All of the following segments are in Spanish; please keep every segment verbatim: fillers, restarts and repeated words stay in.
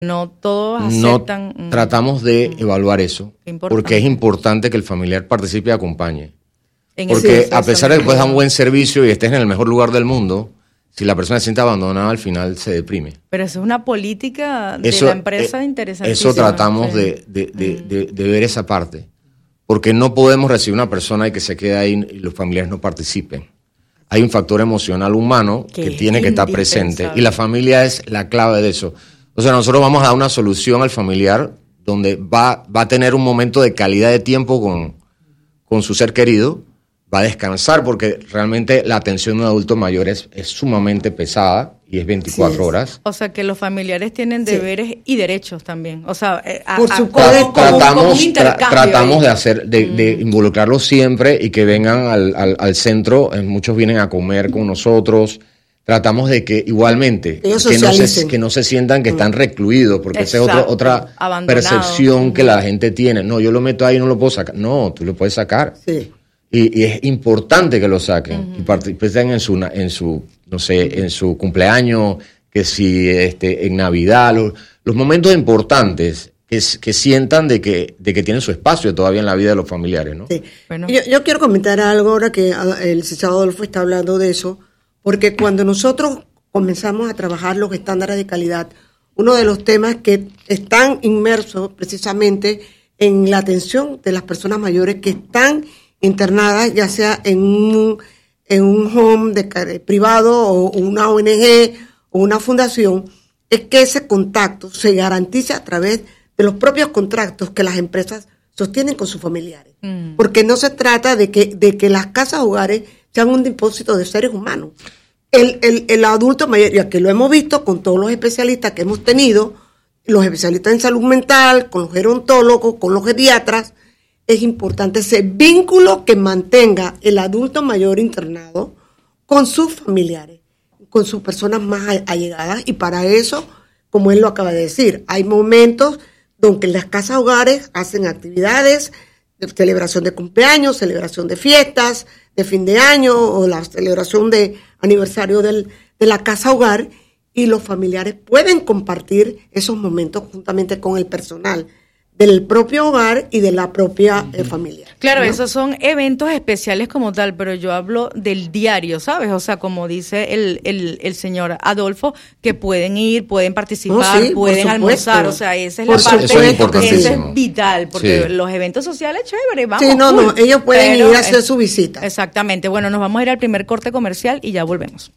No todos aceptan. No tratamos de mm. evaluar eso, porque es importante que el familiar participe y acompañe. En porque a pesar de que puedes dar un buen servicio y estés en el mejor lugar del mundo, si la persona se siente abandonada, al final se deprime. Pero eso es una política de eso, la empresa eh, interesantísima. Eso tratamos sí. de, de, de, de, de ver esa parte. Porque no podemos recibir una persona y que se quede ahí y los familiares no participen. Hay un factor emocional humano que, que tiene que estar presente. Y la familia es la clave de eso. O sea, nosotros vamos a dar una solución al familiar donde va, va a tener un momento de calidad de tiempo con, con su ser querido. Va a descansar porque realmente la atención de un adulto mayor es, es sumamente pesada y es veinticuatro sí, horas. O sea que los familiares tienen deberes sí. y derechos también. O sea, a, por supuesto, como, tratamos, como un tra- tratamos de hacer, de, mm. de involucrarlos siempre y que vengan al, al, al centro. Muchos vienen a comer con nosotros. Tratamos de que igualmente que no, se, que no se sientan que mm. están recluidos, porque Exacto. esa es otra, otra percepción mm. que la gente tiene. No, yo lo meto ahí y no lo puedo sacar. No, tú lo puedes sacar. Sí. Y, y es importante que lo saquen uh-huh. y participen en su, en su, no sé, en su cumpleaños, que si este, en Navidad, los, los momentos importantes que, que sientan de que, de que tienen su espacio todavía en la vida de los familiares, ¿no? Sí. Bueno. Yo, yo quiero comentar algo ahora que el licenciado Adolfo está hablando de eso, porque cuando nosotros comenzamos a trabajar los estándares de calidad, uno de los temas que están inmersos precisamente en la atención de las personas mayores que están internadas, ya sea en un, en un home de, privado o una O N G o una fundación, es que ese contacto se garantice a través de los propios contratos que las empresas sostienen con sus familiares. Mm. Porque no se trata de que, de que las casas hogares sean un depósito de seres humanos. El, el, el adulto mayor, ya que lo hemos visto con todos los especialistas que hemos tenido, los especialistas en salud mental, con los gerontólogos, con los geriatras, es importante ese vínculo que mantenga el adulto mayor internado con sus familiares, con sus personas más allegadas, y para eso, como él lo acaba de decir, hay momentos donde las casas hogares hacen actividades de celebración de cumpleaños, celebración de fiestas, de fin de año o la celebración de aniversario del, de la casa hogar, y los familiares pueden compartir esos momentos juntamente con el personal del propio hogar y de la propia eh, familia. Claro, ¿no? Esos son eventos especiales como tal, pero yo hablo del diario, ¿sabes? O sea, como dice el, el, el señor Adolfo, que pueden ir, pueden participar, no, sí, pueden almorzar, o sea, esa es por la parte, eso es, eso es vital, porque sí. los eventos sociales, chévere, vamos. Sí, no, cool, no, ellos pueden ir a hacer es, su visita. Exactamente, bueno, nos vamos a ir al primer corte comercial y ya volvemos.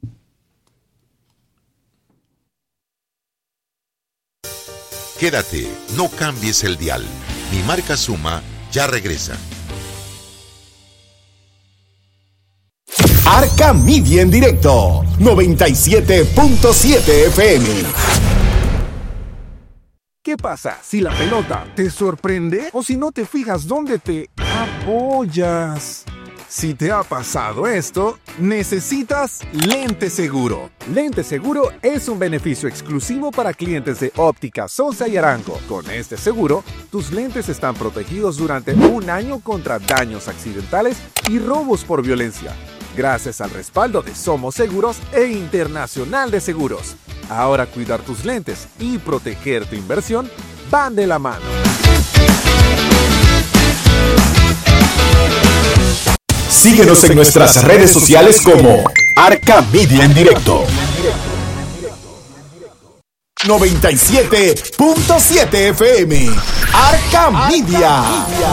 Quédate, no cambies el dial. Mi marca Suma ya regresa. Arca Media en directo, noventa y siete punto siete F M. ¿Qué pasa si la pelota te sorprende o si no te fijas dónde te apoyas? Si te ha pasado esto, necesitas Lente Seguro. Lente Seguro es un beneficio exclusivo para clientes de Óptica Sosa y Arango. Con este seguro, tus lentes están protegidos durante un año contra daños accidentales y robos por violencia, gracias al respaldo de Somos Seguros e Internacional de Seguros. Ahora cuidar tus lentes y proteger tu inversión van de la mano. Síguenos en nuestras redes sociales como Arca Media en directo. noventa y siete punto siete F M. Arca Media.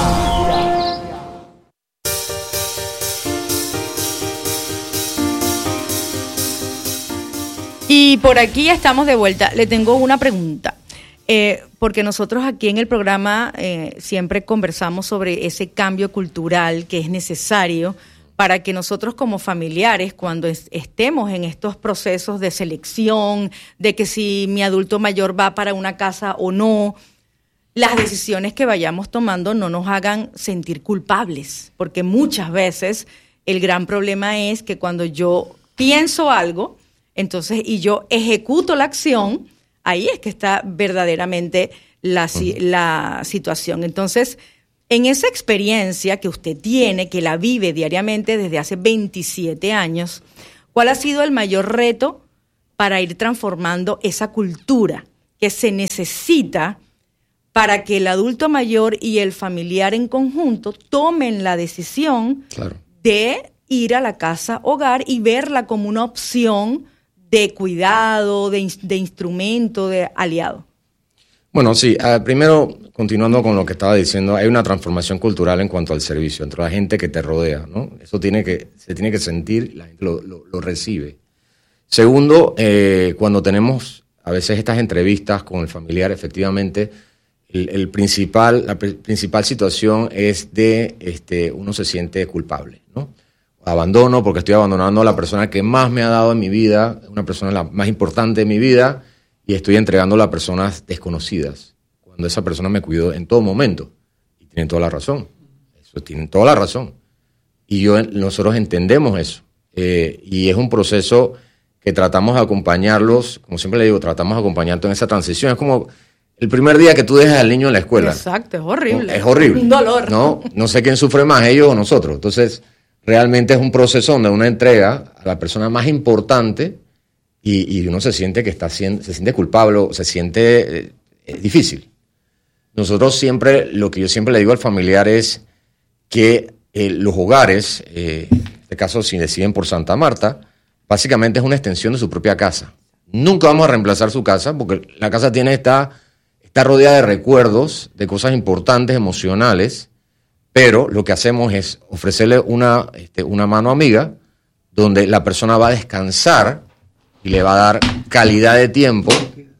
Y por aquí estamos de vuelta. Le tengo una pregunta. Eh, porque nosotros aquí en el programa eh, siempre conversamos sobre ese cambio cultural que es necesario para que nosotros como familiares, cuando es, estemos en estos procesos de selección, de que si mi adulto mayor va para una casa o no, las decisiones que vayamos tomando no nos hagan sentir culpables, porque muchas veces el gran problema es que cuando yo pienso algo, entonces y yo ejecuto la acción, ahí es que está verdaderamente la, la situación. Entonces, en esa experiencia que usted tiene, que la vive diariamente desde hace veintisiete años, ¿cuál ha sido el mayor reto para ir transformando esa cultura que se necesita para que el adulto mayor y el familiar en conjunto tomen la decisión claro. de ir a la casa hogar y verla como una opción de cuidado, de, de instrumento, de aliado. Bueno, sí, uh, primero, continuando con lo que estaba diciendo, hay una transformación cultural en cuanto al servicio, entre la gente que te rodea, ¿no? Eso tiene que, se tiene que sentir, la gente lo, lo, lo recibe. Segundo, eh, cuando tenemos a veces estas entrevistas con el familiar, efectivamente, el, el principal, la pr- principal situación es de, este, uno se siente culpable, ¿no? Abandono porque estoy abandonando a la persona que más me ha dado en mi vida, una persona la más importante de mi vida, y estoy entregándola a personas desconocidas, cuando esa persona me cuidó en todo momento. Y tienen toda la razón. Eso tienen toda la razón. Y yo, nosotros entendemos eso. Eh, y es un proceso que tratamos de acompañarlos, como siempre le digo, tratamos de acompañarte en esa transición. Es como el primer día que tú dejas al niño en la escuela. Exacto, es horrible. Es horrible. Un dolor. No, no sé quién sufre más, ellos o nosotros. Entonces, realmente es un proceso donde uno entrega a la persona más importante y, y uno se siente que está siendo, se siente culpable, se siente eh, es difícil. Nosotros siempre, lo que yo siempre le digo al familiar es que eh, los hogares, eh, en este caso si deciden por Santa Marta, básicamente es una extensión de su propia casa. Nunca vamos a reemplazar su casa porque la casa tiene esta, está rodeada de recuerdos, de cosas importantes, emocionales, pero lo que hacemos es ofrecerle una, este, una mano amiga donde la persona va a descansar y le va a dar calidad de tiempo,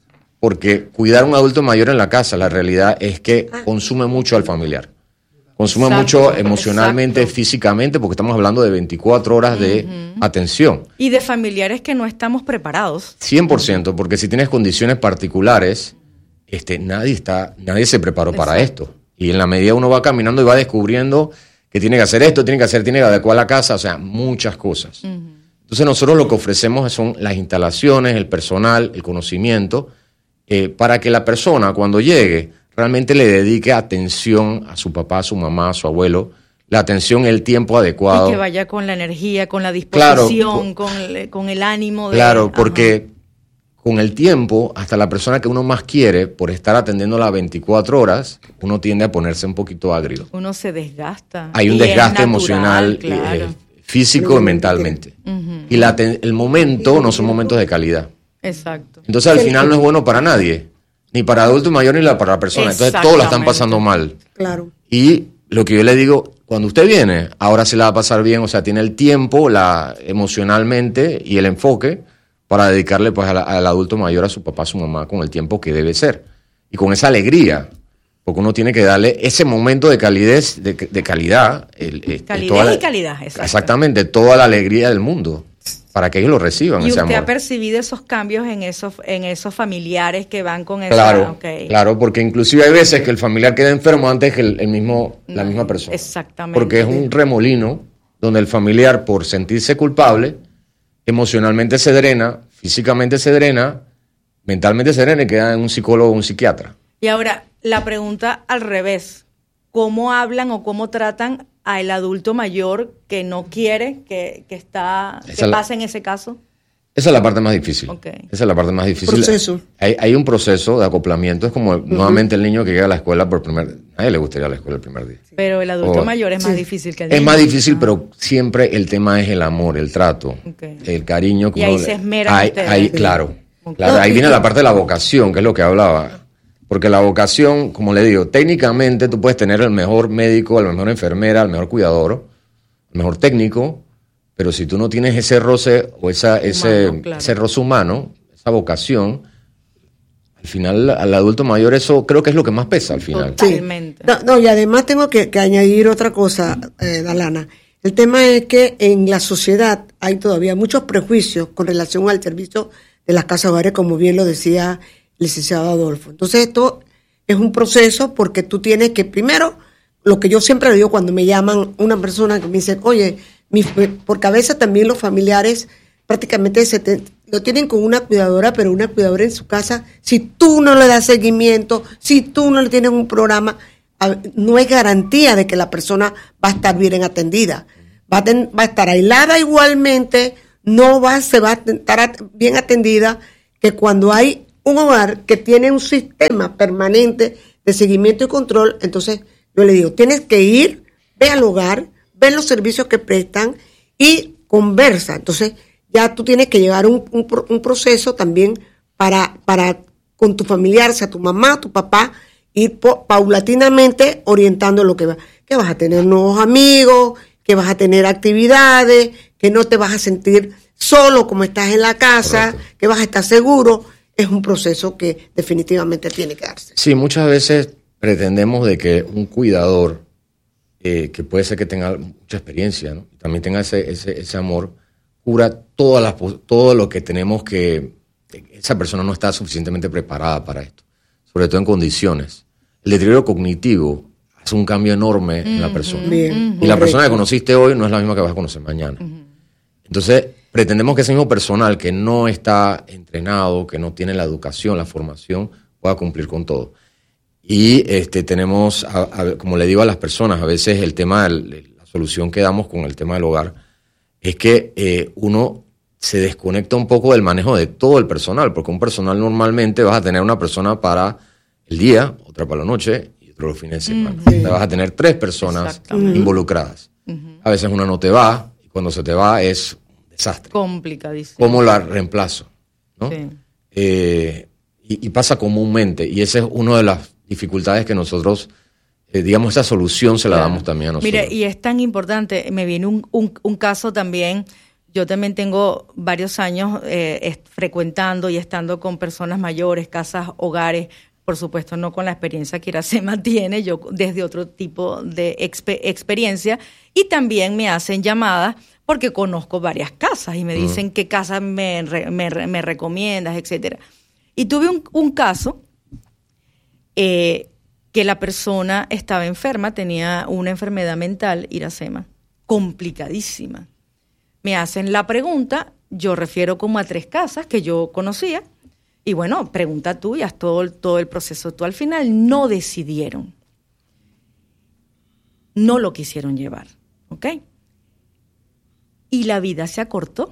porque cuidar a un adulto mayor en la casa, la realidad es que consume mucho al familiar. Consume exacto, mucho emocionalmente, exacto. físicamente, porque estamos hablando de veinticuatro horas de uh-huh. atención. Y de familiares que no estamos preparados. cien por ciento, porque si tienes condiciones particulares, este, nadie, está, nadie se preparó exacto. para esto. Y en la medida uno va caminando y va descubriendo que tiene que hacer esto, tiene que hacer, tiene que adecuar la casa, o sea, muchas cosas. Uh-huh. Entonces nosotros lo que ofrecemos son las instalaciones, el personal, el conocimiento, eh, para que la persona cuando llegue realmente le dedique atención a su papá, a su mamá, a su abuelo, la atención, el tiempo adecuado. Y que vaya con la energía, con la disposición, claro, con, el, con el ánimo. De, claro, porque ajá. con el tiempo, hasta la persona que uno más quiere, por estar atendiendo las veinticuatro horas, uno tiende a ponerse un poquito agrio. Uno se desgasta. Hay un desgaste natural, emocional, claro. eh, físico y mentalmente. Uh-huh. Y la ten- el momento no son momentos de calidad. Exacto. Entonces al final no es bueno para nadie, ni para adulto mayor ni para la persona. Entonces todos la están pasando mal. Claro. Y lo que yo le digo, cuando usted viene, ahora se la va a pasar bien, o sea, tiene el tiempo, la emocionalmente y el enfoque para dedicarle pues al, al adulto mayor, a su papá, a su mamá, con el tiempo que debe ser. Y con esa alegría. Porque uno tiene que darle ese momento de calidez, de, de calidad. El, el, calidez toda la, y calidad, exacto. Exactamente, toda la alegría del mundo, para que ellos lo reciban. ¿Y ese usted amor. ha percibido esos cambios en esos, en esos familiares que van con esa? Claro, okay. claro, porque inclusive hay veces que el familiar queda enfermo antes que el, el mismo, la no, misma persona. Exactamente. Porque es un remolino donde el familiar, por sentirse culpable, emocionalmente se drena, físicamente se drena, mentalmente se drena y queda en un psicólogo o un psiquiatra. Y ahora, la pregunta al revés, ¿cómo hablan o cómo tratan al adulto mayor que no quiere que, que está que la, pase en ese caso? Esa es la parte más difícil. Okay. Esa es la parte más difícil. Proceso. Hay, hay un proceso de acoplamiento, es como uh-huh. nuevamente el niño que llega a la escuela por primer día. A nadie le gustaría ir a la escuela el primer día. Pero el adulto o, mayor es más sí. difícil que el Es niño. más difícil, ah. pero siempre el tema es el amor, el trato, okay. el cariño. Y ahí le, se esmeran hay, ustedes. Hay, claro, okay. claro. Ahí viene la parte de la vocación, que es lo que hablaba. Porque la vocación, como le digo, técnicamente tú puedes tener el mejor médico, la mejor enfermera, el mejor cuidador, el mejor técnico, pero si tú no tienes ese roce o esa, humano, ese, claro. ese roce humano, esa vocación, al final al adulto mayor eso creo que es lo que más pesa al final. Totalmente. Sí. No, no, y además tengo que, que añadir otra cosa, eh, Dalana. El tema es que en la sociedad hay todavía muchos prejuicios con relación al servicio de las casas hogares, como bien lo decía licenciado Adolfo. Entonces esto es un proceso porque tú tienes que, primero, lo que yo siempre digo cuando me llaman una persona que me dice, oye, mi, porque a veces también los familiares prácticamente se te, lo tienen con una cuidadora, pero una cuidadora en su casa, si tú no le das seguimiento, si tú no le tienes un programa, no hay garantía de que la persona va a estar bien atendida. Va a, ten, va a estar aislada igualmente, no va, se va a estar bien atendida, que cuando hay un hogar que tiene un sistema permanente de seguimiento y control, entonces yo le digo, tienes que ir, ve al hogar, ve los servicios que prestan y conversa. Entonces ya tú tienes que llevar un, un, un proceso también para, para con tu familiar, sea tu mamá, tu papá, ir po, paulatinamente orientando lo que va, que vas a tener nuevos amigos, que vas a tener actividades, que no te vas a sentir solo como estás en la casa, correcto, que vas a estar seguro. Es un proceso que definitivamente tiene que darse. Sí, muchas veces pretendemos de que un cuidador, eh, que puede ser que tenga mucha experiencia, ¿no? También tenga ese, ese, ese amor, cura todas las, todo lo que tenemos que... Esa persona no está suficientemente preparada para esto, sobre todo en condiciones. El deterioro cognitivo hace un cambio enorme mm-hmm. en la persona. Bien, y correcto. La persona que conociste hoy no es la misma que vas a conocer mañana. Mm-hmm. Entonces, pretendemos que ese mismo personal que no está entrenado, que no tiene la educación, la formación, pueda cumplir con todo. Y este, tenemos, a, a, como le digo a las personas, a veces el tema, de la solución que damos con el tema del hogar, es que eh, uno se desconecta un poco del manejo de todo el personal, porque un personal normalmente vas a tener una persona para el día, otra para la noche y otra los fines de semana. Mm, sí. Vas a tener tres personas involucradas. Uh-huh. A veces una no te va, y cuando se te va es un desastre. Complicadísimo. ¿Cómo la reemplazo? ¿No? Sí. Eh, y, y pasa comúnmente, y esa es una de las dificultades que nosotros, eh, digamos, esa solución se la claro. damos también a nosotros. Mira, y es tan importante, me viene un, un, un caso también. Yo también tengo varios años eh, frecuentando y estando con personas mayores, casas, hogares, por supuesto no con la experiencia que Iracema tiene, yo desde otro tipo de exp- experiencia, y también me hacen llamadas porque conozco varias casas y me dicen uh-huh. qué casas me, me, me recomiendas, etcétera. Y tuve un, un caso eh, que la persona estaba enferma, tenía una enfermedad mental, Iracema, complicadísima. Me hacen la pregunta, yo refiero como a tres casas que yo conocía, y bueno, pregunta tú y haz todo, todo el proceso. Tú al final no decidieron, no lo quisieron llevar, ¿ok? Y la vida se acortó,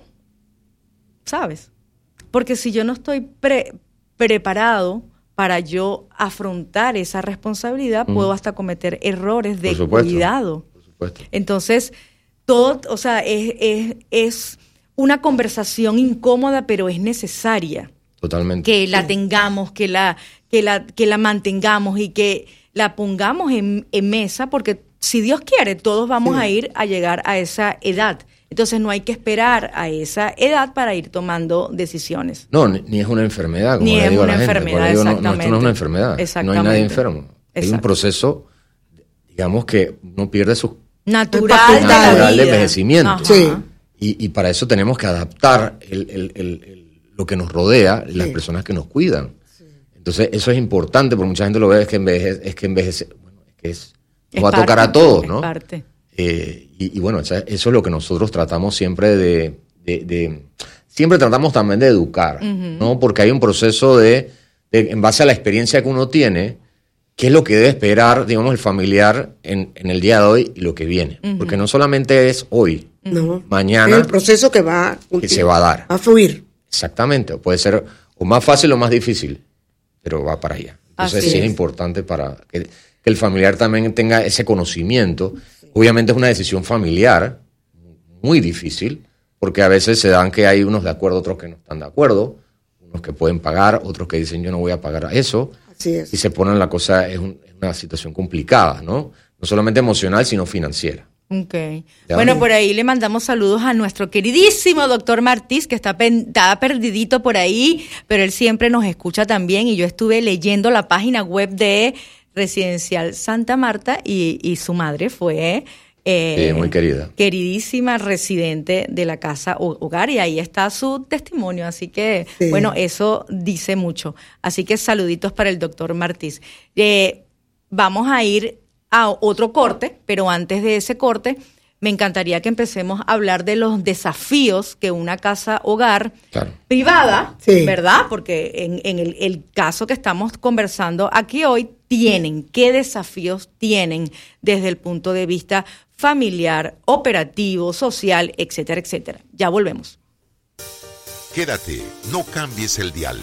¿sabes? Porque si yo no estoy pre- preparado para yo afrontar esa responsabilidad, mm. puedo hasta cometer errores de cuidado. Por supuesto. Entonces... Todo, o sea, es, es, es una conversación incómoda, pero es necesaria. Totalmente. Que la tengamos, que la, que la, que la mantengamos y que la pongamos en, en mesa, porque si Dios quiere, todos vamos sí. a ir a llegar a esa edad. Entonces no hay que esperar a esa edad para ir tomando decisiones. No, ni, ni es una enfermedad, como ni le digo es una a la enfermedad, gente. Digo, no, exactamente. no, esto no es una enfermedad. No hay nadie enfermo. Exacto. Hay un proceso, digamos, que uno pierde sus natural, natural de, la vida. de envejecimiento. Sí. Y, y para eso tenemos que adaptar el, el, el, el, lo que nos rodea, sí. las personas que nos cuidan. Sí. Entonces, eso es importante, porque mucha gente lo ve, es que envejece, es que envejece, bueno, es que es, nos va parte, a tocar a todos, ¿no? Es parte. Eh, y, y bueno, eso es lo que nosotros tratamos siempre de, de, de siempre tratamos también de educar, uh-huh. ¿no? Porque hay un proceso de, de, en base a la experiencia que uno tiene, qué es lo que debe esperar, digamos, el familiar en, en el día de hoy y lo que viene. Uh-huh. Porque no solamente es hoy, no, mañana. Es el proceso que va que se va a dar. Va a fluir. Exactamente. Puede ser o más fácil o más difícil, pero va para allá. Entonces Así sí es. es importante para que, que el familiar también tenga ese conocimiento. Sí. Obviamente es una decisión familiar muy difícil, porque a veces se dan que hay unos de acuerdo, otros que no están de acuerdo, unos que pueden pagar, otros que dicen yo no voy a pagar eso. Así es. Y se ponen la cosa, es, un, es una situación complicada, ¿no? No solamente emocional, sino financiera. Ok. Bueno, por ahí le mandamos saludos a nuestro queridísimo doctor Martís, que está, pen, está perdidito por ahí, pero él siempre nos escucha también, y yo estuve leyendo la página web de Residencial Santa Marta, y, y su madre fue... Eh, sí, muy querida. Queridísima residente de la casa hogar, y ahí está su testimonio, así que, sí. bueno, eso dice mucho. Así que saluditos para el doctor Martís. Eh, vamos a ir a otro corte, pero antes de ese corte, me encantaría que empecemos a hablar de los desafíos que una casa hogar claro. privada, sí. ¿verdad? Porque en, en el, el caso que estamos conversando aquí hoy, tienen, qué desafíos tienen desde el punto de vista familiar, operativo, social, etcétera, etcétera. Ya volvemos. Quédate, no cambies el dial.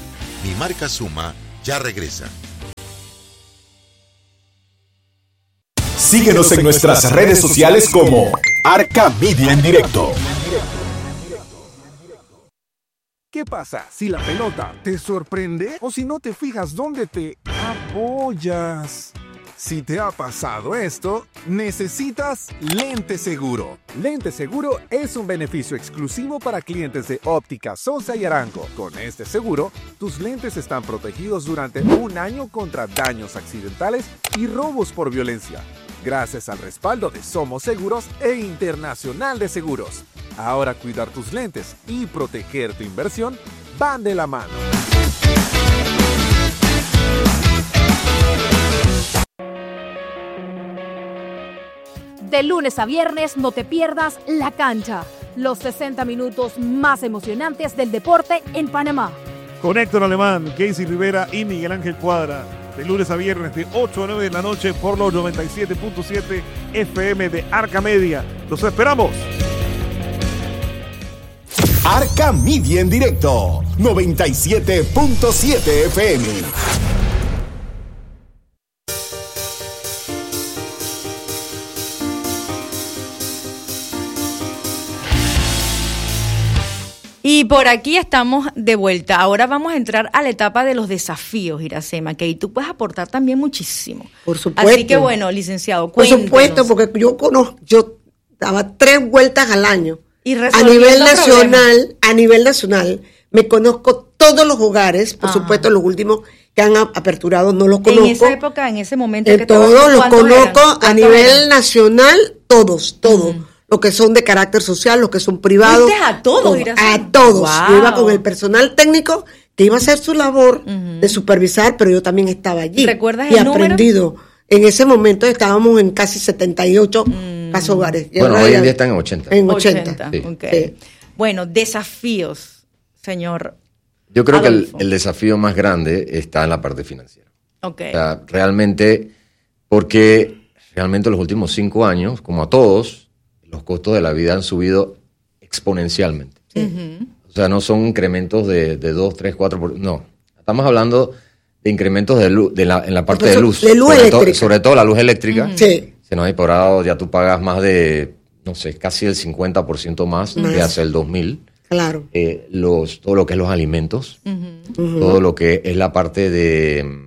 Mi Marca Suma ya regresa. Síguenos en nuestras redes sociales como Arca Media en Directo. ¿Qué pasa si la pelota te sorprende o si no te fijas dónde te apoyas? Si te ha pasado esto, necesitas Lente Seguro. Lente Seguro es un beneficio exclusivo para clientes de Óptica Sosa y Arango. Con este seguro, tus lentes están protegidos durante un año contra daños accidentales y robos por violencia, gracias al respaldo de Somos Seguros e Internacional de Seguros. Ahora cuidar tus lentes y proteger tu inversión van de la mano. De lunes a viernes no te pierdas La Cancha, los sesenta minutos más emocionantes del deporte en Panamá. Con Héctor Alemán, Casey Rivera y Miguel Ángel Cuadra. De lunes a viernes de ocho a nueve de la noche por los noventa y siete punto siete F M de Arca Media. ¡Los esperamos! Arca Media en Directo, noventa y siete punto siete F M. Y por aquí estamos de vuelta. Ahora vamos a entrar a la etapa de los desafíos, Iracema, que ahí tú puedes aportar también muchísimo. Por supuesto. Así que bueno, licenciado, Por cuéntenos. supuesto, porque yo conozco, yo daba tres vueltas al año. Y a nivel nacional, problemas. a nivel nacional, me conozco todos los hogares, por Ajá. supuesto los últimos que han aperturado no los conozco. En esa época, en ese momento En que todos los conozco eran? a nivel eran? nacional, todos, todos. Mm. Los que son de carácter social, los que son privados. ¿Fuiste a todos, Iracema? A todos. Wow. Yo iba con el personal técnico que iba a hacer su labor Uh-huh. de supervisar, pero yo también estaba allí. ¿Recuerdas y el número? aprendido. En ese momento estábamos en casi setenta y ocho Mm. casos hogares. Y Bueno, ahora hoy ya- en día están en ochenta. En ochenta. ochenta, Sí. ok. Sí. Bueno, desafíos, señor. Yo creo Adolfo. que el, el desafío más grande está en la parte financiera. Ok. O sea, realmente, porque realmente los últimos cinco años, como a todos, los costos de la vida han subido exponencialmente. Ujú. O sea, no son incrementos de, de dos, tres, cuatro, por, no. Estamos hablando de incrementos de luz, de la, en la parte de luz. De luz sobre, to- eléctrica. sobre todo la luz eléctrica. Sí. Se nos ha disparado, ya tú pagas más de, no sé, casi el cincuenta por ciento más Más. de hace el dos mil. Claro. Eh, los, todo lo que es los alimentos, Ujú. Ujú. todo lo que es la parte de,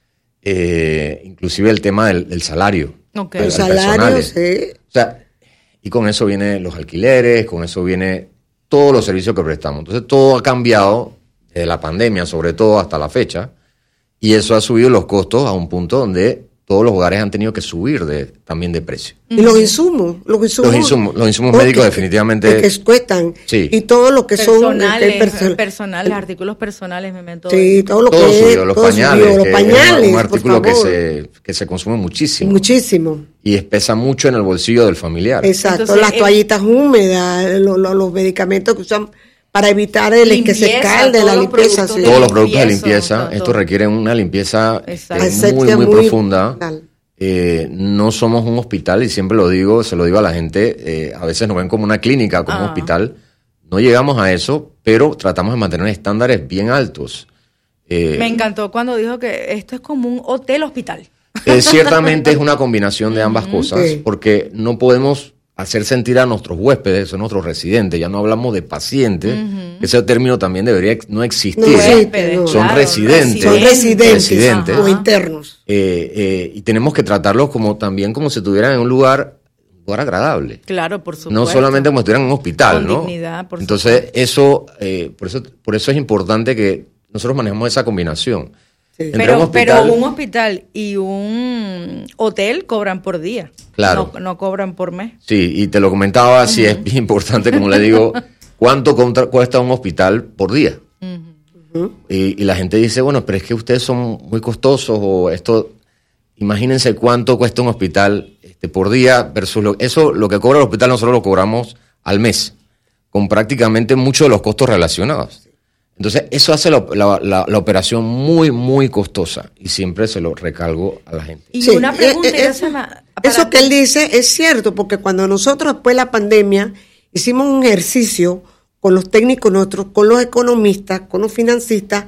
eh, inclusive el tema del, del salario. Ok. al- Los al personal. salarios, sí. O sea, y con eso vienen los alquileres, con eso viene todos los servicios que prestamos. Entonces todo ha cambiado desde la pandemia, sobre todo hasta la fecha, y eso ha subido los costos a un punto donde todos los hogares han tenido que subir de, también de precio. Y los insumos, los insumos. Los insumos, los insumos porque- médicos definitivamente. Que cuestan. Sí. Y todo lo que son. Personales, el perso- personales, artículos personales, me meto. Sí, todo lo todo que subió, es. los todo pañales, subió, los que pañales. es un, un por artículo que favor. se, que se consume muchísimo. Muchísimo. Y pesa mucho en el bolsillo del familiar. Exacto. Entonces, las eh, toallitas húmedas, lo- lo- los medicamentos que usan para evitar el que se Limpieza, calde, todos la los limpieza. productos Sí. de Todos los productos de limpieza, limpieza, todo, esto todo. requiere una limpieza Exacto. eh, Asepsia muy, muy, muy profunda. tal. Eh, no somos un hospital, y siempre lo digo, se lo digo a la gente, eh, a veces nos ven como una clínica, como Ah. un hospital. No llegamos a eso, pero tratamos de mantener estándares bien altos. Eh, Me encantó cuando dijo que esto es como un hotel hospital. eh, ciertamente es una combinación de ambas cosas, Sí. porque no podemos hacer sentir a nuestros huéspedes, a nuestros residentes, ya no hablamos de pacientes, ese término también debería ex- no existir. No existe, Huéspedes, no. Son claro, residentes. Son residentes, Residentes. o internos. Eh, eh, y tenemos que tratarlos como también como si estuvieran en un lugar, un lugar agradable. Claro, por supuesto. No solamente como si estuvieran en un hospital, Con ¿no? dignidad, por Entonces, supuesto. eso, eh, por eso, por eso es importante que nosotros manejemos esa combinación. Sí. Entre un Pero, hospital- pero un hospital y un hotel cobran por día. Claro. No, no cobran por mes. Sí, y te lo comentaba, sí es bien importante, como le digo, cuánto contra- cuesta un hospital por día. Y, y la gente dice, bueno, pero es que ustedes son muy costosos o esto, imagínense cuánto cuesta un hospital este, por día versus lo, eso, lo que cobra el hospital nosotros lo cobramos al mes, con prácticamente muchos de los costos relacionados. Entonces, eso hace la, la, la, la operación muy, muy costosa y siempre se lo recalgo a la gente. Y Sí, una pregunta, eh, eh, Iracema, para Eso que ti. él dice es cierto, porque cuando nosotros después de la pandemia hicimos un ejercicio con los técnicos nuestros, con los economistas, con los financistas,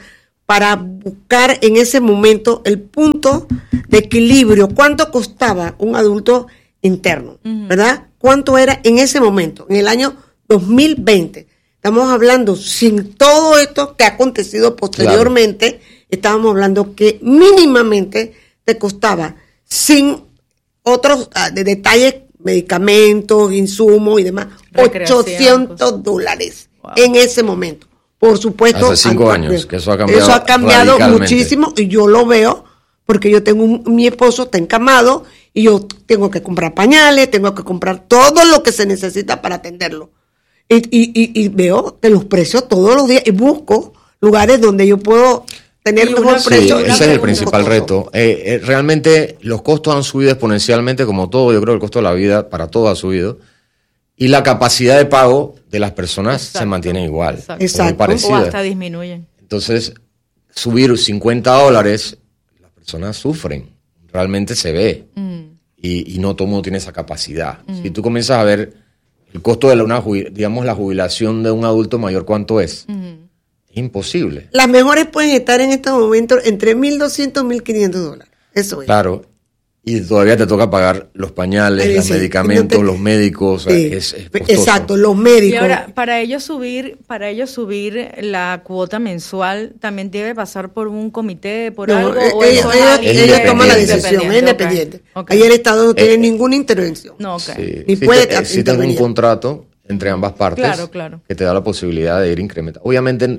para buscar en ese momento el punto de equilibrio, cuánto costaba un adulto interno, uh-huh. ¿verdad? ¿Cuánto era en ese momento, en el año dos mil veinte? Estamos hablando, sin todo esto que ha acontecido posteriormente, claro. estábamos hablando que mínimamente te costaba, sin otros uh, de detalles, medicamentos, insumos y demás, ochocientos dólares wow. en ese momento. Por supuesto. Hace cinco al, años, que eso ha cambiado. Eso ha cambiado muchísimo y yo lo veo porque yo tengo un, mi esposo está encamado y yo tengo que comprar pañales, tengo que comprar todo lo que se necesita para atenderlo. Y, y, y, y veo que los precios todos los días y busco lugares donde yo puedo tener mejor sí, precio. Ese es el principal reto. Eh, eh, realmente los costos han subido exponencialmente, como todo. Yo creo que el costo de la vida para todo ha subido. Y la capacidad de pago de las personas exacto, se mantiene igual. Exacto. exacto. O hasta disminuyen. Entonces, subir cincuenta dólares, las personas sufren. Realmente se ve. Mm. Y, y no todo el mundo tiene esa capacidad. Mm. Si tú comienzas a ver el costo de la, una, digamos, la jubilación de un adulto mayor, ¿cuánto es? Mm. Es imposible. Las mejores pueden estar en estos momentos entre mil doscientos y mil quinientos dólares. Eso es. Claro. Y todavía te toca pagar los pañales, sí, los sí, medicamentos, no te, los médicos. Sí, es, es exacto, los médicos. Y ahora, para ellos subir, para ellos subir la cuota mensual, también debe pasar por un comité, por no, algo. Eh, o ellos ellos toman la decisión, es independiente. Okay. Okay. Ahí el Estado no tiene eh, ninguna intervención. No, okay. sí, Ni sí, puede te, existe un contrato entre ambas partes claro, claro. que te da la posibilidad de ir incrementando. Obviamente.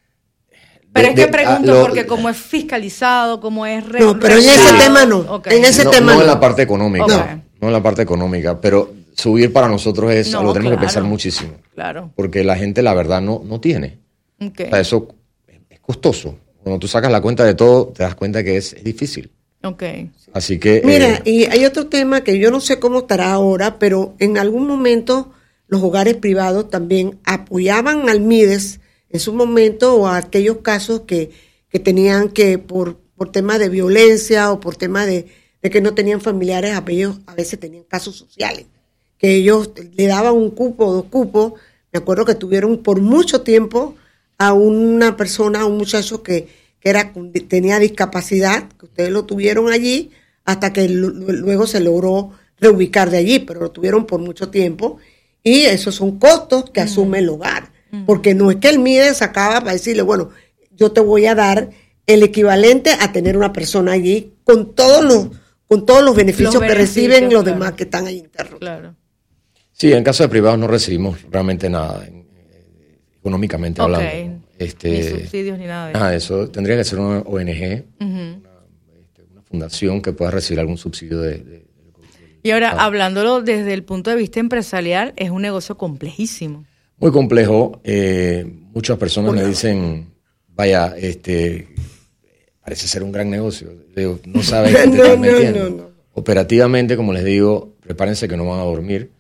Pero de, es que de, pregunto, lo, porque como es fiscalizado, como es... Re, no, pero en ese sí. tema no. Okay. En ese no, tema no. No en la parte económica. Okay. No en la parte económica, pero subir para nosotros es no, lo tenemos claro, que pensar muchísimo. Claro. Porque la gente, la verdad, no, no tiene. Okay. O sea, eso es costoso. Cuando tú sacas la cuenta de todo, te das cuenta que es, es difícil. Okay. Así que... Mira, eh, y hay otro tema que yo no sé cómo estará ahora, pero en algún momento los hogares privados también apoyaban al MIDES en su momento o a aquellos casos que... que tenían que, por, por temas de violencia o por temas de, de que no tenían familiares, a ellos a veces tenían casos sociales, que ellos le daban un cupo o dos cupos. Me acuerdo que tuvieron por mucho tiempo a una persona, a un muchacho que, que era tenía discapacidad, que ustedes lo tuvieron allí, hasta que l- luego se logró reubicar de allí, pero lo tuvieron por mucho tiempo, y esos son costos que uh-huh. asume el hogar, uh-huh. porque no es que el MIDES sacaba para decirle, bueno, yo te voy a dar el equivalente a tener una persona allí con todos los con todos los beneficios, los beneficios que reciben los claro. demás que están ahí internos. Claro. Sí, en caso de privados no recibimos realmente nada, eh, económicamente okay. hablando. Este, ni subsidios ni nada de eso. Ah, eso tendría que ser una O N G, uh-huh. una, este, una fundación que pueda recibir algún subsidio de... de, de y ahora, ah. hablándolo desde el punto de vista empresarial, es un negocio complejísimo. Muy complejo. Eh, muchas personas bueno. me dicen... Vaya, este, parece ser un gran negocio. Digo, no sabes qué te no, estás metiendo. No, no, no. Operativamente, como les digo, prepárense que no van a dormir.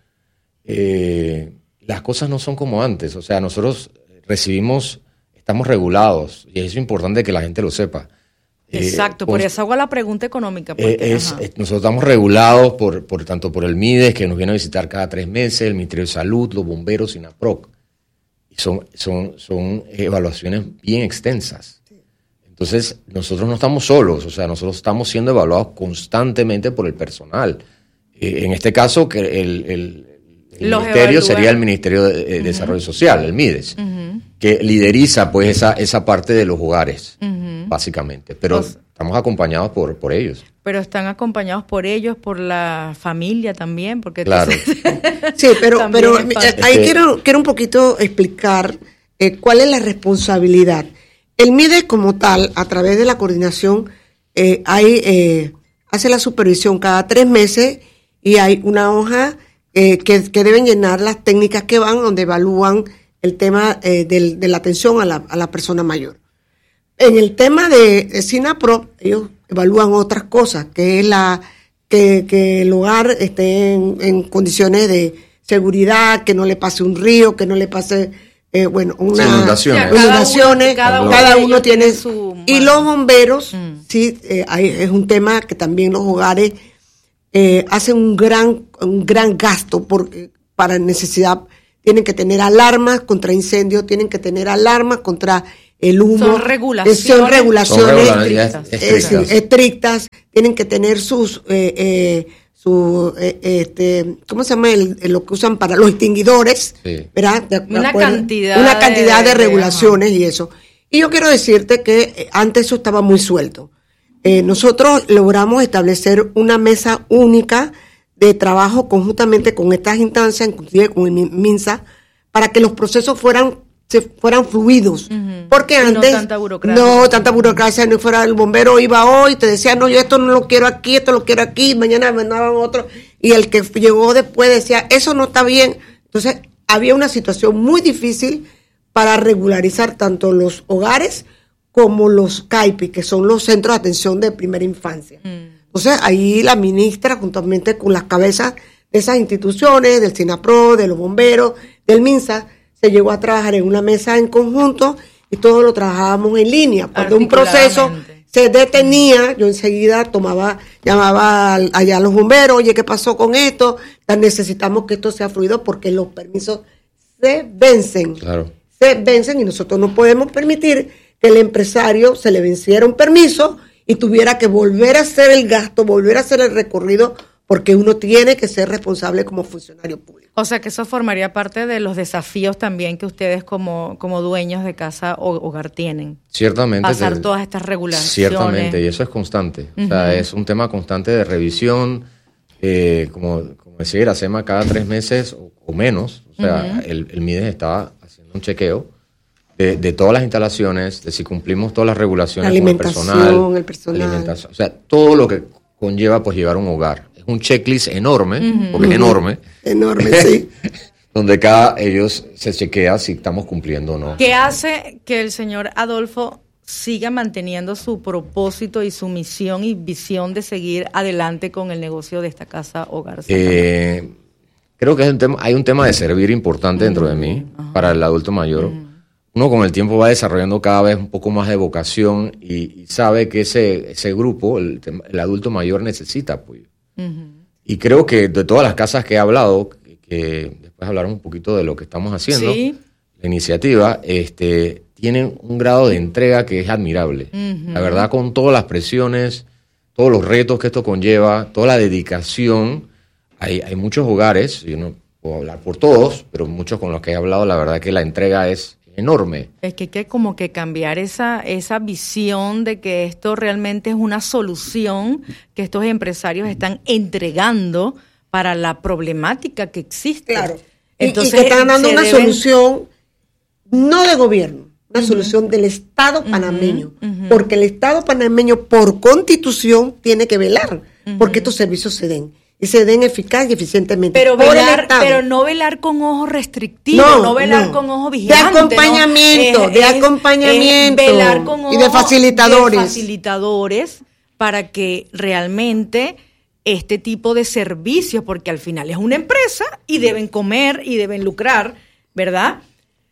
Eh, las cosas no son como antes. O sea, nosotros recibimos, estamos regulados. Y es importante que la gente lo sepa. Exacto, eh, por eso hago la pregunta económica. Porque, eh, es, es, nosotros estamos regulados por, por tanto por el MIDES, que nos viene a visitar cada tres meses, el Ministerio de Salud, los bomberos, INAPROC. Son, son, son evaluaciones bien extensas. Entonces, nosotros no estamos solos, o sea, nosotros estamos siendo evaluados constantemente por el personal. Eh, en este caso, que el, el, el ministerio sería el Ministerio de, de uh-huh. Desarrollo Social, el MIDES, uh-huh. que lideriza pues esa, esa parte de los hogares, uh-huh. básicamente. Pero Los... estamos acompañados por, por ellos. Pero están acompañados por ellos, por la familia también, porque claro. sí, pero pero ahí que... quiero quiero un poquito explicar eh, cuál es la responsabilidad. El MIDES como tal, a través de la coordinación, eh, hay eh, hace la supervisión cada tres meses y hay una hoja eh, que, que deben llenar las técnicas que van, donde evalúan el tema eh, del, de la atención a la, a la persona mayor. En el tema de, de SINAPRO, ellos evalúan otras cosas, que es la que, que el hogar esté en, en condiciones de seguridad, que no le pase un río, que no le pase, eh, bueno, una sí, inundaciones. Cada inundaciones, uno, cada, cada uno, uno tiene su... Y los bomberos, mm. sí, eh, hay, es un tema que también los hogares eh, hacen un gran, un gran gasto por, para necesidad. Tienen que tener alarmas contra incendios, tienen que tener alarmas contra el humo. Son regulaciones, son regulaciones, son regulaciones estrictas. Eh, estrictas. Tienen que tener sus, eh, eh, su, eh, este, ¿cómo se llama? El, el, lo que usan para los extinguidores, sí. ¿verdad? De, una, cantidad una cantidad de, de regulaciones de, y eso. Y yo quiero decirte que antes eso estaba muy suelto. Eh, nosotros logramos establecer una mesa única de trabajo conjuntamente con estas instancias, inclusive con el MINSA, para que los procesos fueran se fueran fluidos, uh-huh. porque antes no tanta burocracia, no tanta burocracia, no fuera el bombero iba hoy, te decía no, yo esto no lo quiero aquí, esto lo quiero aquí, mañana mandaban otro, y el que llegó después decía eso no está bien. Entonces había una situación muy difícil para regularizar tanto los hogares como los C A I P I, que son los centros de atención de primera infancia. Mm. Entonces ahí la ministra, juntamente con las cabezas de esas instituciones, del SINAPRO, de los bomberos, del MINSA, se llegó a trabajar en una mesa en conjunto y todo lo trabajábamos en línea. Cuando un proceso se detenía, yo enseguida tomaba, llamaba allá a los bomberos, oye, ¿qué pasó con esto? Necesitamos que esto sea fluido porque los permisos se vencen. Claro. Se vencen y nosotros no podemos permitir que el empresario se le venciera un permiso y tuviera que volver a hacer el gasto, volver a hacer el recorrido, porque uno tiene que ser responsable como funcionario público. O sea que eso formaría parte de los desafíos también que ustedes como, como dueños de casa o hogar tienen. Ciertamente. Pasar te, todas estas regulaciones. Ciertamente, y eso es constante. Uh-huh. O sea, es un tema constante de revisión, eh, como, como decía Iracema, cada tres meses o, o menos. O sea, uh-huh. el, el MIDES estaba haciendo un chequeo de, de todas las instalaciones, de si cumplimos todas las regulaciones con el personal. el personal. Alimentación, o sea, todo lo que conlleva pues llevar un hogar. Es un checklist enorme, uh-huh. porque es enorme. Enorme, sí. Donde cada ellos se chequea si estamos cumpliendo o no. ¿Qué hace que el señor Adolfo siga manteniendo su propósito y su misión y visión de seguir adelante con el negocio de esta casa hogar? Eh, creo que es un tema, hay un tema de servir importante dentro uh-huh. de mí, uh-huh. para el adulto mayor. Uh-huh. Uno con el tiempo va desarrollando cada vez un poco más de vocación y, y sabe que ese, ese grupo, el, el adulto mayor, necesita apoyo. Uh-huh. Y creo que de todas las casas que he hablado, que, que después hablaron un poquito de lo que estamos haciendo, ¿sí? La iniciativa, este, tienen un grado de entrega que es admirable. Uh-huh. La verdad, con todas las presiones, todos los retos que esto conlleva, toda la dedicación, hay, hay muchos hogares, yo no puedo hablar por todos, pero muchos con los que he hablado, la verdad que la entrega es enorme. Es que hay que como que cambiar esa, esa visión de que esto realmente es una solución que estos empresarios están entregando para la problemática que existe. Claro. Entonces, y, y que están dando una deben... solución no de gobierno, una uh-huh. solución del Estado panameño, uh-huh. Uh-huh. porque el Estado panameño por constitución tiene que velar uh-huh. porque estos servicios se den. Y se den eficaz y eficientemente. Pero velar, pero no velar con ojos restrictivos, no, no velar no. con ojos vigilantes. De acompañamiento, ¿no? de es, acompañamiento. Es velar con ojos y de facilitadores. De facilitadores para que realmente este tipo de servicios, porque al final es una empresa y deben comer y deben lucrar, ¿verdad?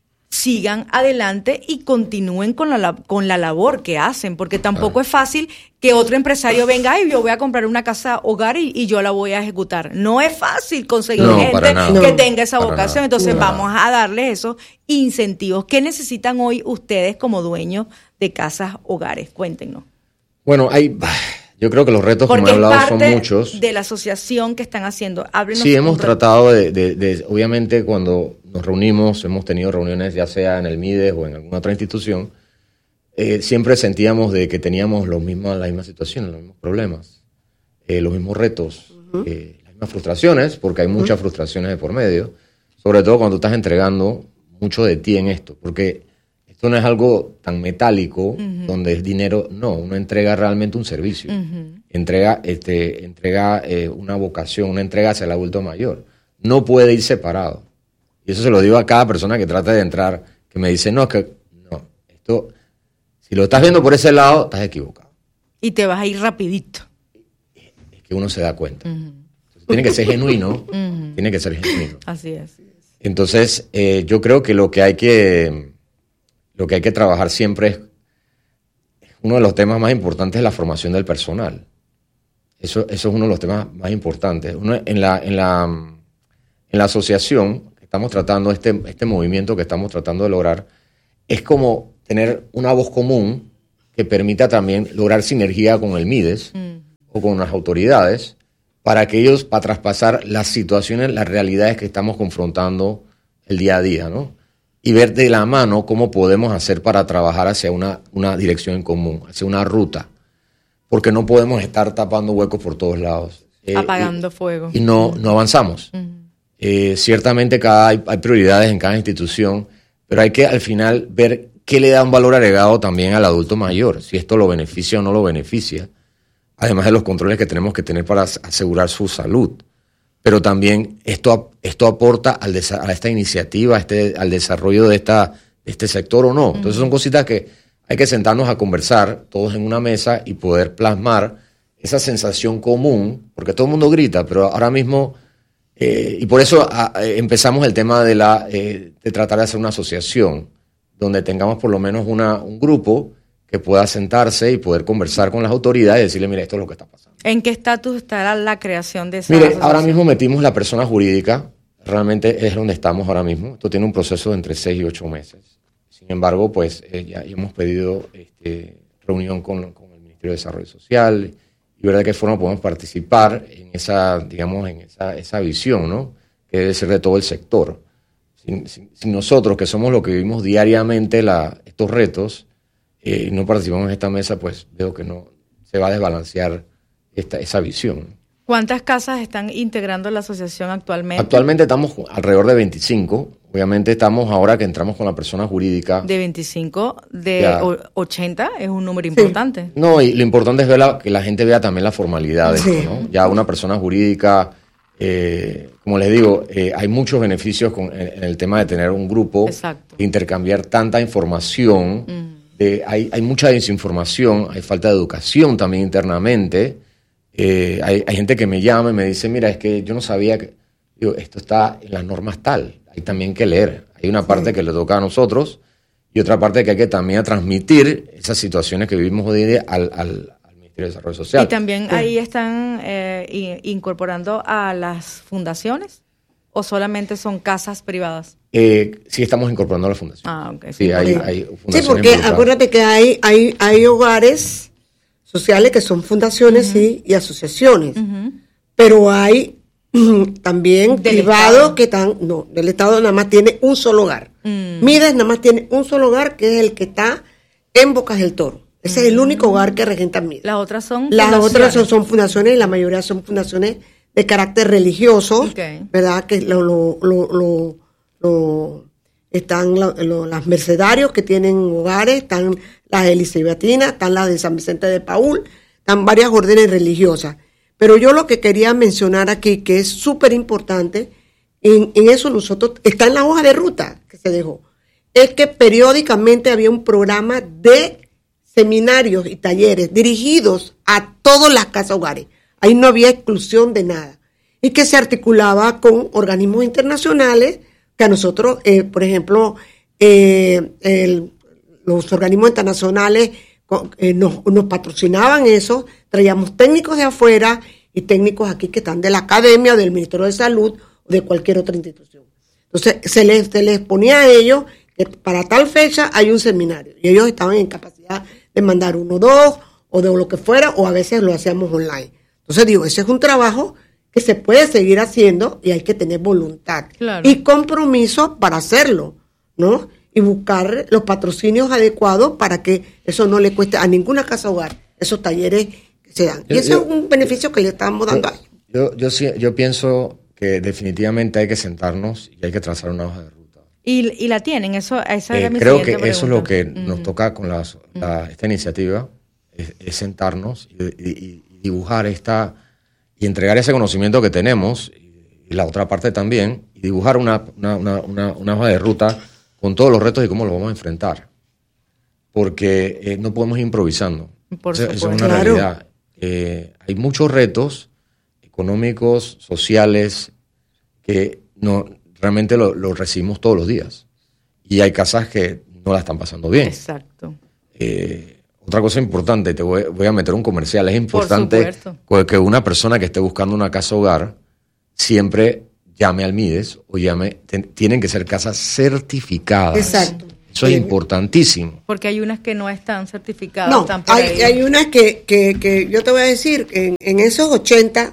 Sigan adelante y continúen con la con la labor que hacen, porque tampoco ah. es fácil que otro empresario venga y yo voy a comprar una casa hogar y, y yo la voy a ejecutar. No es fácil conseguir no, gente que no, tenga esa vocación. Nada. Entonces No. vamos a darles esos incentivos. ¿Qué necesitan hoy ustedes como dueños de casas hogares? Cuéntenos. Bueno, hay... Yo creo que los retos, Porque como he hablado, es parte son muchos. de la asociación que están haciendo. Háblenos. Sí, hemos tratado de, de, de, obviamente, cuando nos reunimos, hemos tenido reuniones, ya sea en el MIDES o en alguna otra institución, eh, siempre sentíamos de que teníamos los mismos, las mismas situaciones, los mismos problemas, eh, los mismos retos, uh-huh. eh, las mismas frustraciones, porque hay muchas uh-huh. frustraciones de por medio, sobre todo cuando estás entregando mucho de ti en esto, porque esto no es algo tan metálico, uh-huh. donde es dinero, no, uno entrega realmente un servicio, uh-huh. entrega, este, entrega eh, una vocación, una entrega hacia el adulto mayor, no puede ir separado. Y eso se lo digo a cada persona que trata de entrar, que me dice, no, es que, no, esto, si lo estás viendo por ese lado, estás equivocado. Y te vas a ir rapidito. Es que uno se da cuenta. Uh-huh. Entonces, tiene que ser genuino, uh-huh. tiene que ser genuino. Así es. Entonces, eh, yo creo que lo que hay que... Lo que hay que trabajar siempre es, uno de los temas más importantes es la formación del personal. Eso, eso es uno de los temas más importantes. Uno, en, la, en, la, en la asociación que estamos tratando, este, este movimiento que estamos tratando de lograr, es como tener una voz común que permita también lograr sinergia con el MIDES mm. o con las autoridades para que ellos, para traspasar las situaciones, las realidades que estamos confrontando el día a día, ¿no? Y ver de la mano cómo podemos hacer para trabajar hacia una, una dirección en común, hacia una ruta. Porque no podemos estar tapando huecos por todos lados. Eh, Apagando y, fuego. Y no, no avanzamos. Uh-huh. Eh, ciertamente cada, hay, hay prioridades en cada institución, pero hay que al final ver qué le da un valor agregado también al adulto mayor, si esto lo beneficia o no lo beneficia, además de los controles que tenemos que tener para asegurar su salud. Pero también esto, esto aporta al desa- a esta iniciativa, a este, al desarrollo de, esta, de este sector o no. Entonces son cositas que hay que sentarnos a conversar todos en una mesa y poder plasmar esa sensación común, porque todo el mundo grita, pero ahora mismo, eh, y por eso a, a, empezamos el tema de, la, eh, de tratar de hacer una asociación, donde tengamos por lo menos una, un grupo que pueda sentarse y poder conversar con las autoridades y decirle, mira, esto es lo que está pasando. ¿En qué estatus estará la creación de esa Mire, asociación? ahora mismo metimos la persona jurídica, realmente es donde estamos ahora mismo. Esto tiene un proceso de entre seis y ocho meses. Sin embargo, pues eh, ya hemos pedido este, reunión con, con el Ministerio de Desarrollo Social y ver de qué forma podemos participar en esa, digamos, en esa, esa visión, ¿no? Que debe ser de todo el sector. Sin, sin, sin nosotros, que somos los que vivimos diariamente la, estos retos, eh, y no participamos en esta mesa, pues veo que no se va a desbalancear esta, esa visión. ¿Cuántas casas están integrando la asociación actualmente? Actualmente estamos alrededor de veinticinco. Obviamente estamos ahora que entramos con la persona jurídica. De veinticinco, de ya. ochenta, es un número importante. Sí. No, y lo importante es ver la, que la gente vea también la formalidad de sí. esto, ¿no? Ya una persona jurídica, eh, como les digo, eh, hay muchos beneficios con, en, en el tema de tener un grupo, Exacto. de intercambiar tanta información. Mm. De, hay, hay mucha desinformación, hay falta de educación también internamente. Eh, hay, hay gente que me llama y me dice, mira, es que yo no sabía que digo, esto está en las normas tal, hay también que leer. Hay una parte sí. que le toca a nosotros y otra parte que hay que también transmitir esas situaciones que vivimos hoy en día al, al, al Ministerio de Desarrollo Social. Y también sí. ahí están eh, incorporando a las fundaciones o solamente son casas privadas. Eh, sí, estamos incorporando a la fundación. Ah, ok. Sí, sí hay, hay fundaciones. Sí, porque acuérdate que hay, hay, hay hogares sociales que son fundaciones, uh-huh. sí, y asociaciones. Uh-huh. Pero hay uh, también del privados Estado. que están, no, del Estado nada más tiene un solo hogar. Uh-huh. Mides nada más tiene un solo hogar, que es el que está en Bocas del Toro. Ese uh-huh. es el único hogar que regenta Mides. Las otras son Las otras son, son fundaciones, y la mayoría son fundaciones de carácter religioso, okay. ¿verdad? Que lo, lo, lo, lo, lo están lo, lo, las mercedarios que tienen hogares, están las elisabetinas, están las de San Vicente de Paúl, están varias órdenes religiosas. Pero yo lo que quería mencionar aquí, que es súper importante, en, en eso nosotros, está en la hoja de ruta que se dejó, es que periódicamente había un programa de seminarios y talleres dirigidos a todas las casas hogares. Ahí no había exclusión de nada. Y que se articulaba con organismos internacionales, que a nosotros, eh, por ejemplo, eh, el, los organismos internacionales eh, nos, nos patrocinaban eso, traíamos técnicos de afuera y técnicos aquí que están de la academia, del Ministerio de Salud o de cualquier otra institución. Entonces, se les, se les ponía a ellos que para tal fecha hay un seminario y ellos estaban en capacidad de mandar uno, dos o de lo que fuera, o a veces lo hacíamos online. Entonces digo, ese es un trabajo que se puede seguir haciendo y hay que tener voluntad claro. y compromiso para hacerlo, ¿no? Y buscar los patrocinios adecuados para que eso no le cueste a ninguna casa hogar esos talleres que se dan. Yo, y ese yo, es un beneficio que le estamos dando yo, a ellos. Yo, yo, yo pienso que definitivamente hay que sentarnos y hay que trazar una hoja de ruta. ¿Y, y la tienen? Eso, esa era eh, mi creo que pregunta. Eso es lo que uh-huh. nos toca con las, uh-huh. la, esta iniciativa, es, es sentarnos y, y, y dibujar esta y entregar ese conocimiento que tenemos y, y la otra parte también y dibujar una, una, una, una, una hoja de ruta con todos los retos y cómo lo vamos a enfrentar, porque eh, no podemos ir improvisando. Por eso, supuesto. eso es una claro. realidad. Eh, hay muchos retos económicos, sociales, que no realmente lo, lo recibimos todos los días. Y hay casas que no la están pasando bien. Exacto. Eh, otra cosa importante, te voy, voy a meter un comercial, es importante que una persona que esté buscando una casa hogar siempre llame al MIDES o llame, ten, tienen que ser casas certificadas. Exacto. Eso Eso es importantísimo. Porque hay unas que no están certificadas. No, están por hay, ahí. hay unas que, que, que yo te voy a decir, en, en esos ochenta,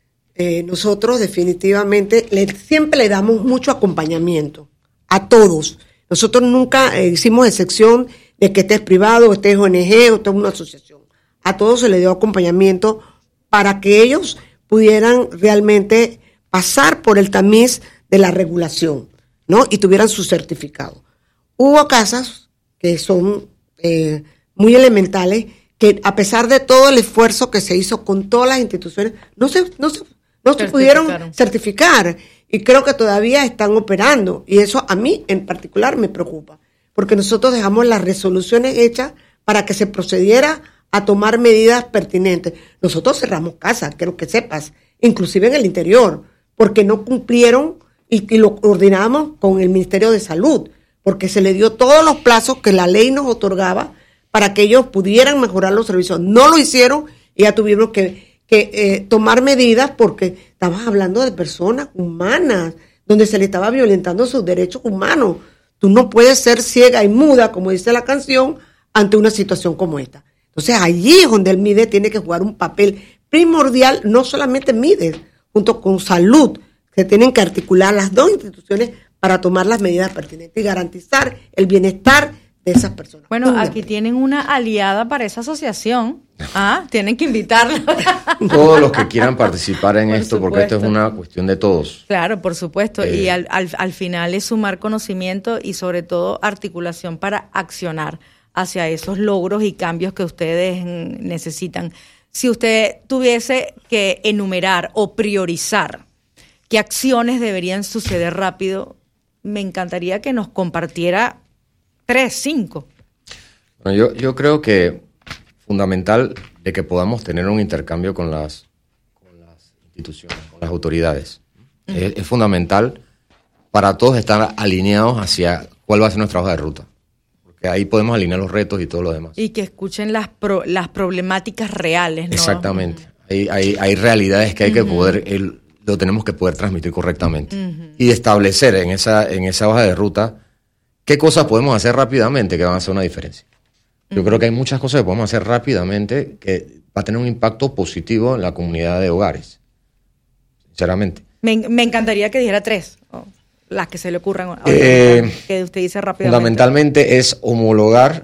eh, nosotros definitivamente le, siempre le damos mucho acompañamiento a todos. Nosotros nunca eh, hicimos excepción de que este es privado, este es O N G, o este es una asociación. A todos se les dio acompañamiento para que ellos pudieran realmente pasar por el tamiz de la regulación, ¿no? Y tuvieran su certificado. Hubo casas que son eh, muy elementales, que a pesar de todo el esfuerzo que se hizo con todas las instituciones, no se, no se, no se pudieron certificar, y creo que todavía están operando, y eso a mí en particular me preocupa, porque nosotros dejamos las resoluciones hechas para que se procediera a tomar medidas pertinentes. Nosotros cerramos casas, quiero que sepas, inclusive en el interior, porque no cumplieron, y, y lo coordinamos con el Ministerio de Salud, porque se le dio todos los plazos que la ley nos otorgaba para que ellos pudieran mejorar los servicios. No lo hicieron y ya tuvimos que, que eh, tomar medidas, porque estabas hablando de personas humanas, donde se le estaba violentando sus derechos humanos. Tú no puedes ser ciega y muda, como dice la canción, ante una situación como esta. Entonces allí es donde el MIDES tiene que jugar un papel primordial, no solamente MIDES, junto con Salud, se tienen que articular las dos instituciones para tomar las medidas pertinentes y garantizar el bienestar de esas personas. Bueno, aquí tienen una aliada para esa asociación. Ah, tienen que invitarla. Todos los que quieran participar en esto, porque esto es una cuestión de todos. Claro, por supuesto. Eh, y al, al, al final es sumar conocimiento y sobre todo articulación para accionar hacia esos logros y cambios que ustedes necesitan. Si usted tuviese que enumerar o priorizar qué acciones deberían suceder rápido, me encantaría que nos compartiera tres, cinco. Bueno, yo, yo creo que fundamental de que podamos tener un intercambio con las, con las instituciones, con las autoridades. Uh-huh. Es, es fundamental para todos estar alineados hacia cuál va a ser nuestra hoja de ruta. Porque ahí podemos alinear los retos y todo lo demás. Y que escuchen las, pro, las problemáticas reales, ¿no? Exactamente. Uh-huh. Hay, hay, hay realidades que hay uh-huh. que poder... El, lo tenemos que poder transmitir correctamente. Uh-huh. Y establecer en esa, en esa hoja de ruta qué cosas podemos hacer rápidamente que van a hacer una diferencia. Uh-huh. Yo creo que hay muchas cosas que podemos hacer rápidamente que va a tener un impacto positivo en la comunidad de hogares. Sinceramente. Me, me encantaría que dijera tres, oh, las que se le ocurran. Eh, que usted dice rápidamente. Fundamentalmente es homologar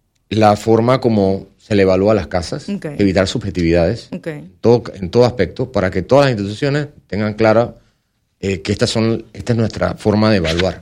la forma como se le evalúa las casas, okay. evitar subjetividades okay. en, todo, en todo aspecto, para que todas las instituciones tengan claro eh, que estas son, esta es nuestra forma de evaluar.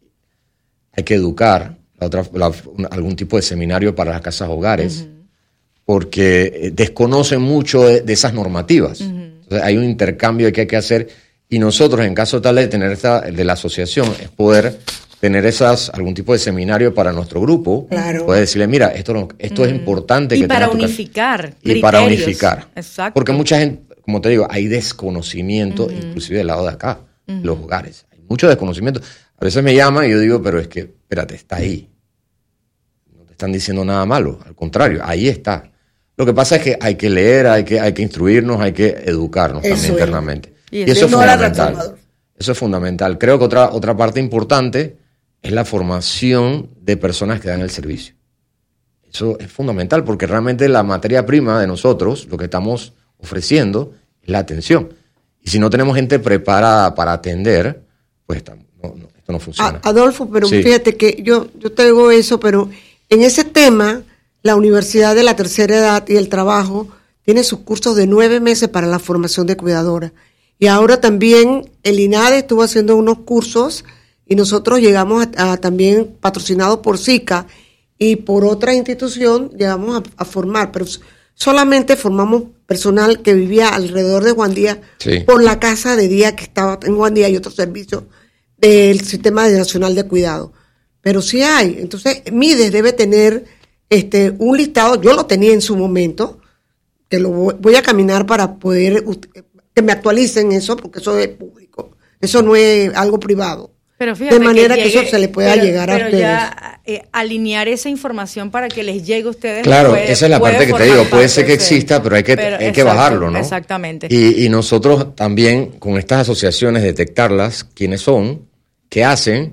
Hay que educar, la otra, la, un, algún tipo de seminario para las casas hogares, uh-huh. porque eh, desconocen mucho de, de esas normativas. Uh-huh. Entonces, hay un intercambio que hay que hacer, y nosotros, en caso tal de tener esta, de la asociación, es poder tener esas algún tipo de seminario para nuestro grupo, claro. puede decirle, mira, esto, esto mm. es importante. Y que para unificar criterios. Y para unificar. Exacto. Porque mucha gente, como te digo, hay desconocimiento, mm-hmm. inclusive del lado de acá, mm-hmm. los hogares. Hay mucho desconocimiento. A veces me llaman y yo digo, pero es que, espérate, está ahí. No te están diciendo nada malo, al contrario, ahí está. Lo que pasa es que hay que leer, hay que, hay que instruirnos, hay que educarnos eso también es. internamente. Y, y eso es fundamental. Eso es fundamental. Creo que otra, otra parte importante es la formación de personas que dan el servicio. Eso es fundamental porque realmente la materia prima de nosotros, lo que estamos ofreciendo, es la atención. Y si no tenemos gente preparada para atender, pues estamos, no, no, esto no funciona. Adolfo, pero sí. fíjate que yo, yo te digo eso, pero en ese tema, la Universidad de la Tercera Edad y el Trabajo tiene sus cursos de nueve meses para la formación de cuidadoras. Y ahora también el INADE estuvo haciendo unos cursos y nosotros llegamos a, a también patrocinados por SICA y por otra institución llegamos a, a formar, pero solamente formamos personal que vivía alrededor de Juan Díaz sí. por la casa de día que estaba en Juan Díaz y otros servicios del Sistema Nacional de Cuidado. Pero sí hay. Entonces, MIDES debe tener este un listado, yo lo tenía en su momento, que lo voy, voy a caminar para poder que me actualicen eso, porque eso es público, eso no es algo privado. Pero fíjate, de manera que, que, llegue, eso se le pueda pero, llegar a pero ustedes. Ya, eh, alinear esa información para que les llegue a ustedes. Claro, puede, esa es la parte que te digo. Puede ser que exista, pero hay que, pero, hay exacto, que bajarlo, ¿no? Exactamente. Y, y nosotros también, con estas asociaciones, detectarlas, quiénes son, qué hacen,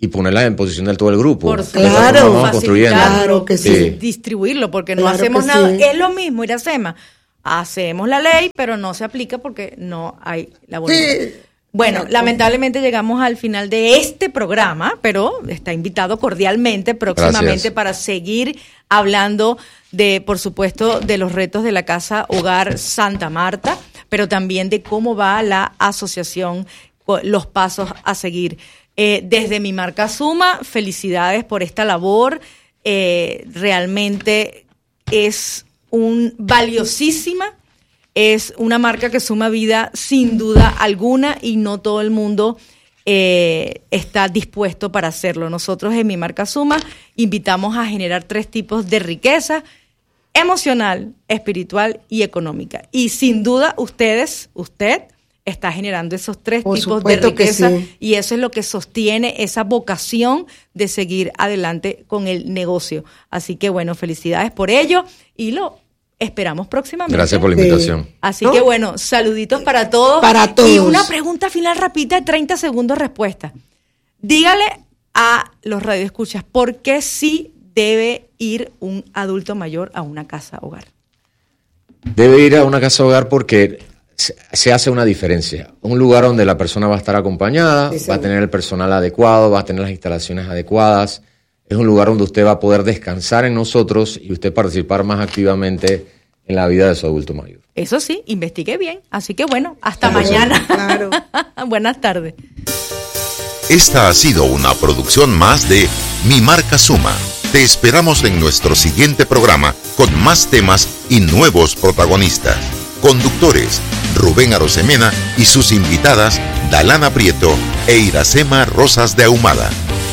y ponerlas en posición del todo el grupo. Por claro, vamos construyendo. Claro que sí. sí. Distribuirlo, porque no claro hacemos sí. nada. Es lo mismo, Iracema. Hacemos la ley, pero no se aplica porque no hay la voluntad. Sí. Bueno, Exacto. lamentablemente llegamos al final de este programa, pero está invitado cordialmente próximamente Gracias. Para seguir hablando de, por supuesto, de los retos de la Casa Hogar Santa Marta, pero también de cómo va la asociación, los pasos a seguir. Eh, desde mi marca Suma, felicidades por esta labor. Eh, realmente es un valiosísima, es una marca que suma vida sin duda alguna y no todo el mundo eh, está dispuesto para hacerlo. Nosotros en mi marca Suma invitamos a generar tres tipos de riqueza: emocional, espiritual y económica. Y sin duda ustedes, usted está generando esos tres Por tipos de riqueza sí. y eso es lo que sostiene esa vocación de seguir adelante con el negocio. Así que bueno, felicidades por ello y lo esperamos próximamente. Gracias por la invitación. Sí. Así ¿No? que bueno, saluditos para todos. Para todos. Y una pregunta final rapidita de treinta segundos respuesta. Dígale a los radioescuchas por qué sí debe ir un adulto mayor a una casa hogar. Debe ir a una casa hogar porque se hace una diferencia. Un lugar donde la persona va a estar acompañada, sí, va a tener el personal adecuado, va a tener las instalaciones adecuadas. Es un lugar donde usted va a poder descansar en nosotros y usted participar más activamente en la vida de su adulto mayor. Eso sí, investigue bien. Así que bueno, hasta Entonces, mañana. Claro. Buenas tardes. Esta ha sido una producción más de Mi Marca Suma. Te esperamos en nuestro siguiente programa con más temas y nuevos protagonistas. Conductores, Rubén Arosemena y sus invitadas, Dalana Prieto e Iracema Rosas de Ahumada.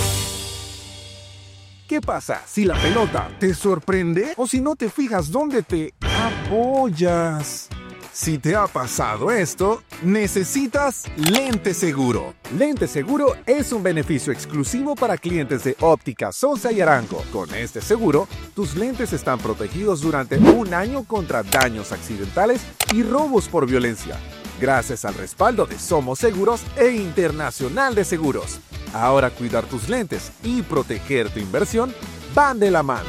¿Qué pasa si la pelota te sorprende o si no te fijas dónde te apoyas? Si te ha pasado esto, necesitas Lente Seguro. Lente Seguro es un beneficio exclusivo para clientes de Óptica Sosa y Arango. Con este seguro, tus lentes están protegidos durante un año contra daños accidentales y robos por violencia, gracias al respaldo de Somos Seguros e Internacional de Seguros. Ahora cuidar tus lentes y proteger tu inversión van de la mano.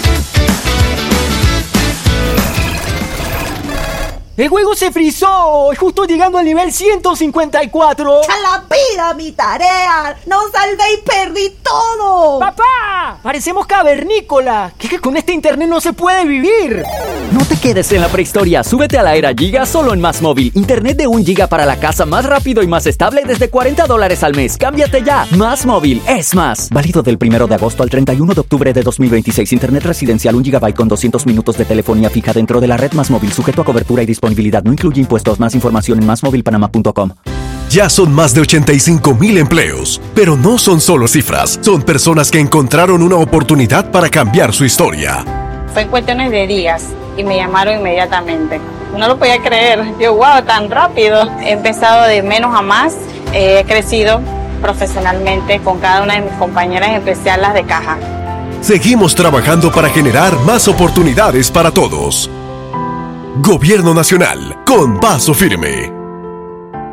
¡El juego se frizó! ¡Justo llegando al nivel ciento cincuenta y cuatro! ¡A la pida mi tarea! ¡No salvé y perdí todo! ¡Papá! ¡Parecemos cavernícola! ¿Qué que con este internet no se puede vivir? No te quedes en la prehistoria. Súbete a la era Giga solo en Más Móvil. Internet de un giga para la casa más rápido y más estable desde cuarenta dólares al mes. ¡Cámbiate ya! Más Móvil es más. Válido del primero de agosto al treinta y uno de octubre de dos mil veintiséis. Internet residencial un gigabyte con doscientos minutos de telefonía fija dentro de la red Más Móvil. Sujeto a cobertura y disponibilidad. No incluye impuestos. Más información en más móvil panamá punto com. Ya son más de ochenta y cinco mil empleos, pero no son solo cifras, son personas que encontraron una oportunidad para cambiar su historia. Fue en cuestiones de días y me llamaron inmediatamente. No lo podía creer. Yo, wow, tan rápido. He empezado de menos a más. He crecido profesionalmente con cada una de mis compañeras, en especial las de caja. Seguimos trabajando para generar más oportunidades para todos. Gobierno Nacional, con paso firme.